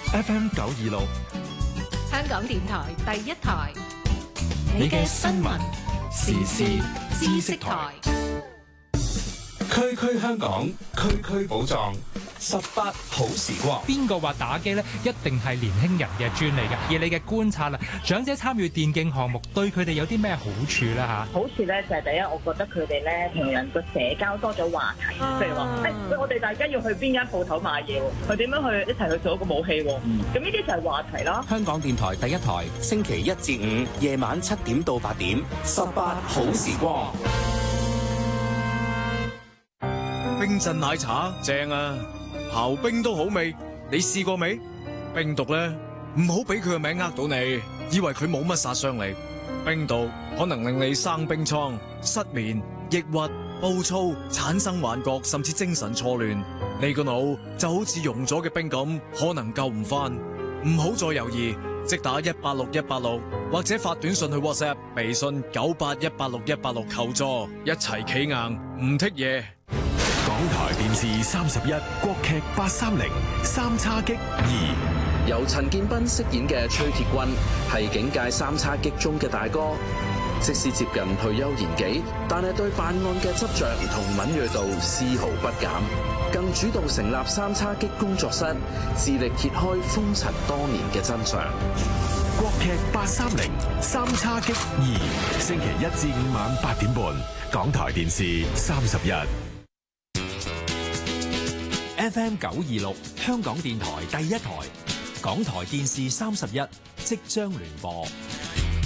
FM 926， 香港電台第一台， 你嘅新聞時事知識台，區區香港，區區寶藏，18好時光。 邊個話打機呢？一定係年輕人嘅專利㗎。而你嘅觀察啦，長者參與電競項目對佢哋有啲咩好處咧？嚇， 好處咧就係第一，我覺得佢哋咧同人個社交多咗話題，譬如話，我哋大家要去邊間鋪頭買嘢喎，佢點樣去一齊去做一個武器喎？咁呢啲就係話題啦。 香港電台第一台，星期1至5夜晚7點到8點，18好時光。 冰鎮奶茶正啊，刨冰都好味，你試過未？冰毒咧，唔好俾佢個名呃到你，以為佢冇乜殺傷力。冰毒可能令你生冰瘡、失眠、抑鬱、暴躁、產生幻覺，甚至精神錯亂。你個腦就好似溶咗嘅冰咁，可能救唔翻。唔好再猶豫，即打186186，或者發短信去 WhatsApp、微信9818616求助，一齊企硬，唔剔嘢。 港台電視31國劇830三叉戟2， 由陳建斌飾演嘅崔鐵軍係警界三叉戟中嘅大哥，即使接近退休年紀，但係對辦案嘅執着同敏銳度絲毫不減，更主動成立三叉戟工作室，致力揭開風塵多年嘅真相。 國劇830三叉戟2，星期1至5晚8點半，港台電視31。 FM 926香港電台第一台，港台電視31即將聯播。